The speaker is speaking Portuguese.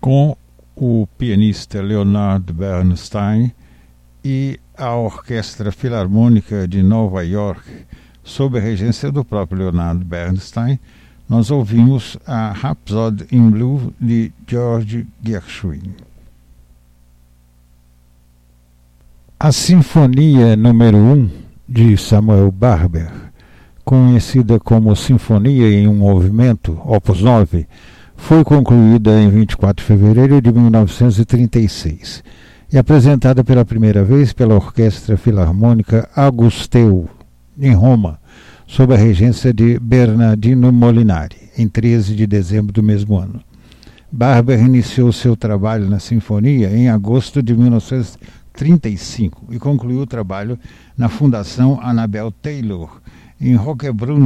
com o pianista Leonard Bernstein e a Orquestra Filarmônica de Nova York, sob a regência do próprio Leonard Bernstein. Nós ouvimos a Rhapsody in Blue de George Gershwin. A Sinfonia número 1 de Samuel Barber, conhecida como Sinfonia em um Movimento, Opus 9, foi concluída em 24 de fevereiro de 1936 e apresentada pela primeira vez pela Orquestra Filarmônica Augusteu, em Roma, sob a regência de Bernardino Molinari, em 13 de dezembro do mesmo ano. Barber iniciou seu trabalho na sinfonia em agosto de 1935 e concluiu o trabalho na Fundação Annabel Taylor, em Roquebrune,